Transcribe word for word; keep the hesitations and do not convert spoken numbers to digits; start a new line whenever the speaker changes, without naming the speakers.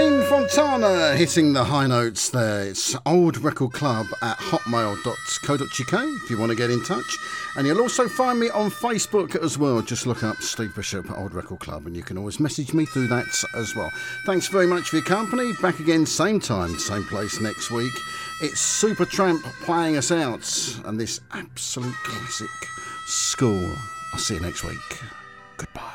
Wayne Fontana hitting the high notes there. It's old record club at hotmail dot co dot uk if you want to get in touch. And you'll also find me on Facebook as well. Just look up Steve Bishop Old Record Club and you can always message me through that as well. Thanks very much for your company. Back again same time, same place next week. It's Supertramp playing us out and this absolute classic, School. I'll see you next week. Goodbye.